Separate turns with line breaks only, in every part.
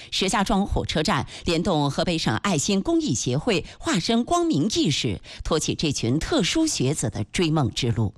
石家庄火车站联动河北省爱心公益协会，化身光明义士，托起这群特殊学子的追梦之路。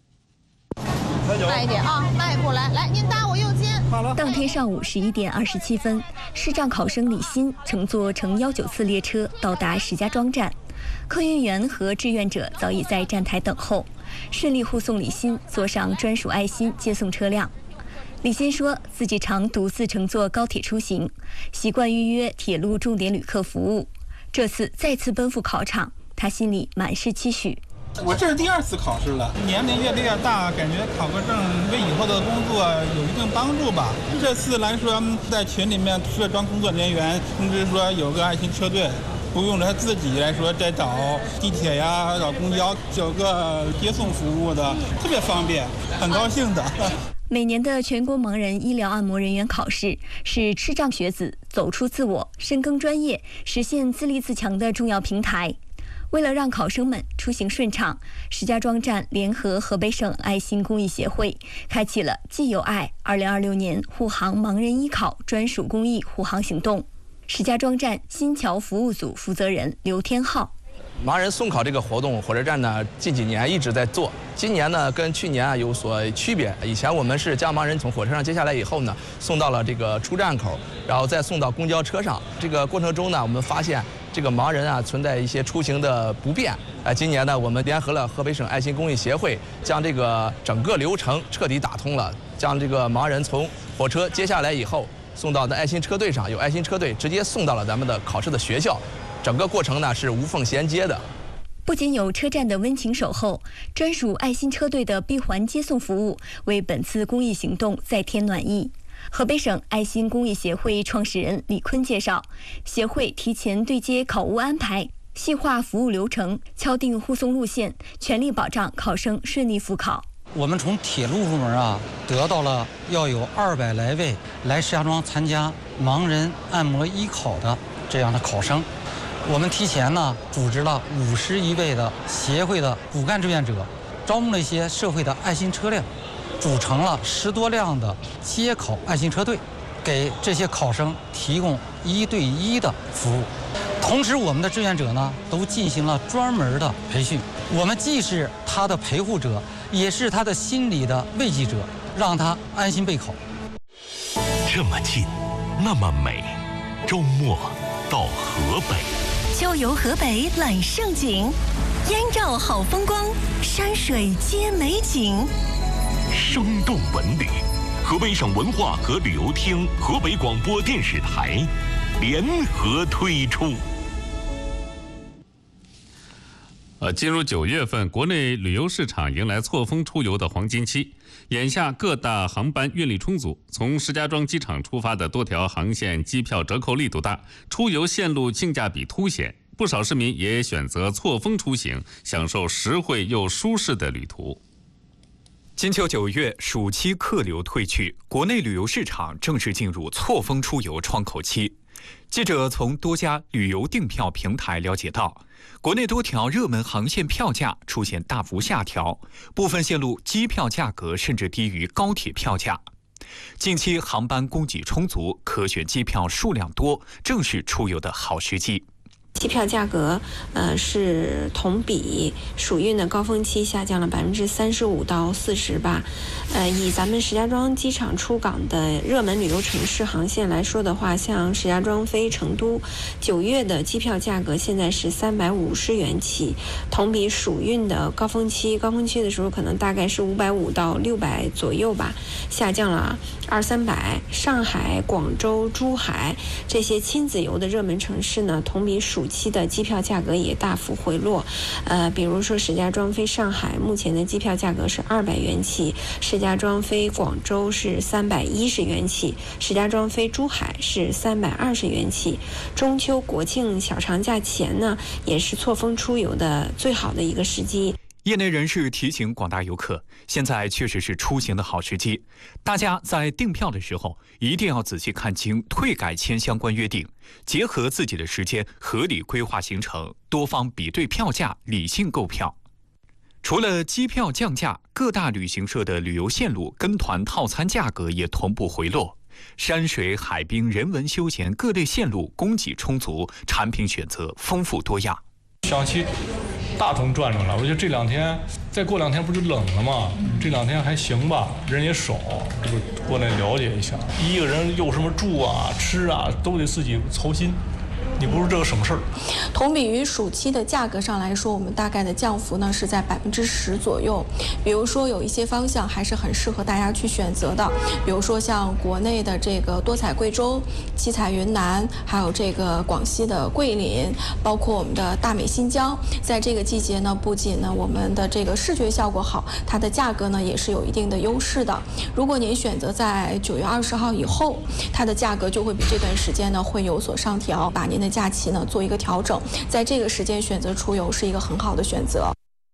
慢一点啊，迈步来，来，您搭我右肩。
当天上午11点27分，视障考生李鑫乘坐乘194列车到达石家庄站，客运员和志愿者早已在站台等候，顺利护送李鑫坐上专属爱心接送车辆。李鑫说自己常独自乘坐高铁出行，习惯预约铁路重点旅客服务，这次再次奔赴考场，他心里满是期许。
我这是第2次考试了，年龄越来越大，感觉考个证对以后的工作有一定帮助吧。这次来说，在群里面石家庄工作人员通知说有个爱心车队，不用他自己来说再找地铁呀、找公交，有个接送服务的，特别方便，很高兴的。
每年的全国盲人医疗按摩人员考试是视障学子走出自我、深耕专业、实现自立自强的重要平台。为了让考生们出行顺畅，石家庄站联合河北省爱心公益协会，开启了既有爱2026年护航盲人医考专属公益护航行动。石家庄站新桥服务组负责人刘天浩。
盲人送考这个活动，火车站呢近几年一直在做。今年呢跟去年有所区别，以前我们是将盲人从火车上接下来以后呢，送到了这个出站口，然后再送到公交车上。这个过程中呢，我们发现这个盲人啊存在一些出行的不便。今年呢，我们联合了河北省爱心公益协会，将这个整个流程彻底打通了，将这个盲人从火车接下来以后，送到的爱心车队上，有爱心车队直接送到了咱们的考试的学校。整个过程呢是无缝衔接的。
不仅有车站的温情守候，专属爱心车队的闭环接送服务为本次公益行动再添暖意。河北省爱心公益协会创始人李坤介绍，协会提前对接考务安排，细化服务流程，敲定护送路线，全力保障考生顺利复考。
我们从铁路部门得到了要有200来位来石家庄参加盲人按摩医考的这样的考生。我们提前组织了51位的协会的骨干志愿者，招募了一些社会的爱心车辆，组成了10多辆的接考爱心车队，给这些考生提供1对1的服务。同时，我们的志愿者都进行了专门的培训。我们既是他的陪护者，也是他的心理的慰藉者，让他安心备考。
这么近，那么美，周末到河北。
郊游河北揽胜景，燕赵好风光，山水皆美景。
生动文旅，河北省文化和旅游厅、河北广播电视台联合推出。
进入9月份，国内旅游市场迎来错峰出游的黄金期。眼下各大航班运力充足，从石家庄机场出发的多条航线机票折扣力度大，出游线路性价比凸显。不少市民也选择错峰出行，享受实惠又舒适的旅途。
金秋9月，暑期客流退去，国内旅游市场正式进入错峰出游窗口期。记者从多家旅游订票平台了解到，国内多条热门航线票价出现大幅下调，部分线路机票价格甚至低于高铁票价。近期航班供给充足，可选机票数量多，正是出游的好时机。
机票价格是同比暑运的高峰期下降了35%到40%吧。以咱们石家庄机场出港的热门旅游城市航线来说的话，像石家庄飞成都，9月的机票价格现在是350元起，同比暑运的高峰期的时候可能大概是550到600左右吧，下降了200-300。上海、广州、珠海这些亲子游的热门城市呢，同比暑期的机票价格也大幅回落。比如说石家庄飞上海，目前的机票价格是200元起；石家庄飞广州是310元起；石家庄飞珠海是320元起。中秋国庆小长假前呢，也是错峰出游的最好的一个时机。
业内人士提醒广大游客，现在确实是出行的好时机。大家在订票的时候，一定要仔细看清退改签相关约定，结合自己的时间，合理规划行程，多方比对票价，理性购票。除了机票降价，各大旅行社的旅游线路跟团套餐价格也同步回落。 山水、海滨、人文休闲各类线路供给充足，产品选择丰富多样。
想去大同转转了，我觉得这2天，再过2天不就冷了吗？这2天还行吧，人也少，这不过来了解一下。一个人有什么住啊、吃啊，都得自己操心。你不是这个省事儿。
同比于暑期的价格上来说，我们大概的降幅呢是在10%左右。比如说有一些方向还是很适合大家去选择的，比如说像国内的这个多彩贵州、七彩云南，还有这个广西的桂林，包括我们的大美新疆，在这个季节呢，不仅呢我们的这个视觉效果好，它的价格呢也是有一定的优势的。如果您选择在9月20号以后，它的价格就会比这段时间呢会有所上调，把您的假期呢做一个调整，在这个时间选择出游是一个很好的选择。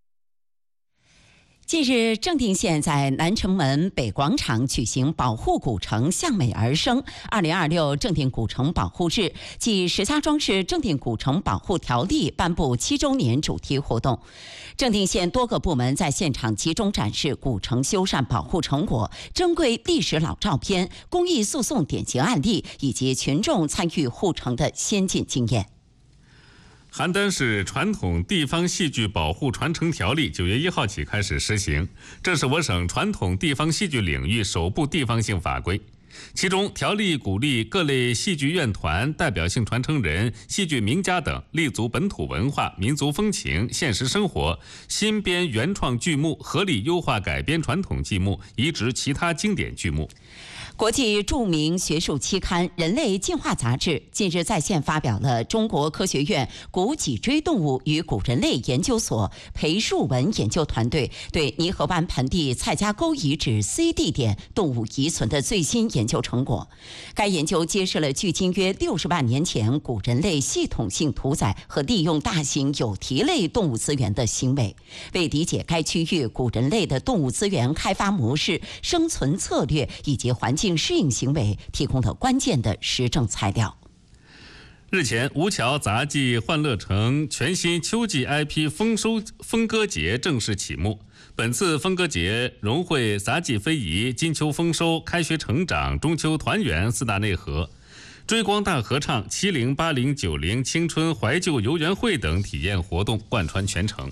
近日，正定县在南城门北广场举行保护古城向美而生2026正定古城保护日暨石家庄市正定古城保护条例颁布7周年主题活动。正定县多个部门在现场集中展示古城修缮保护成果、珍贵历史老照片、公益诉讼典型案例以及群众参与护城的先进经验。
邯郸市传统地方戏剧保护传承条例9月1号起开始实行，这是我省传统地方戏剧领域首部地方性法规。其中，条例鼓励各类戏剧院团、代表性传承人、戏剧名家等立足本土文化、民族风情、现实生活，新编原创剧目，合理优化改编传统剧目，移植其他经典剧目。
国际著名学术期刊《人类进化》杂志近日在线发表了中国科学院古脊椎动物与古人类研究所裴树文研究团队对泥河湾盆地蔡家沟遗址 C 地点动物遗存的最新研究成果。该研究揭示了距今约60万年前古人类系统性屠宰和利用大型有蹄类动物资源的行为，为理解该区域古人类的动物资源开发模式、生存策略以及环境适应行为提供了关键的实证材料。
日前，吴桥杂技欢乐城全新秋季 IP 风歌节正式启幕。本次风歌节融汇杂技非遗、金秋丰收、开学成长、中秋团圆4大内核，追光大合唱、70、80、90青春怀旧游园会等体验活动贯穿全程。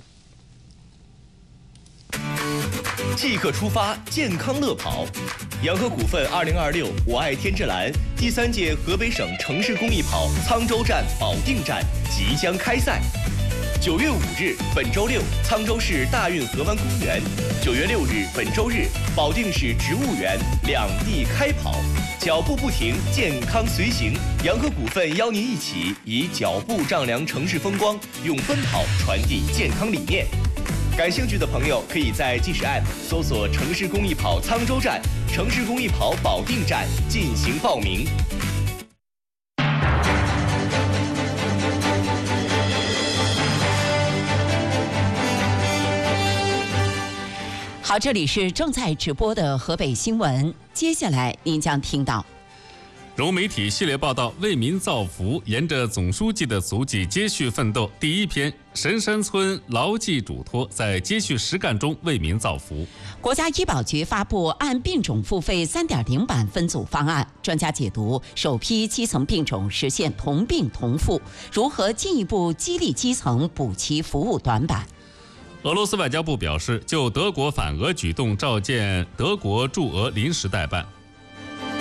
即刻出发，健康乐跑！洋河股份2026我爱天之蓝第3届河北省城市公益跑沧州站、保定站即将开赛。9月5日，本周六，沧州市大运河湾公园；9月6日，本周日，保定市植物园，两地开跑，脚步不停，健康随行。洋河股份邀您一起以脚步丈量城市风光，用奔跑传递健康理念。感兴趣的朋友可以在即时 App 搜索“城市公益跑沧州站”、“城市公益跑保定站”进行报名。
好，这里是正在直播的河北新闻，接下来您将听到。
融媒体系列报道为民造福，沿着总书记的足迹接续奋斗。第1篇，神山村牢记嘱托，在接续实干中为民造福。
国家医保局发布按病种付费3.0版分组方案，专家解读首批基层病种实现同病同付，如何进一步激励基层补齐服务短板。
俄罗斯外交部表示，就德国反俄举动召见德国驻俄临时代办。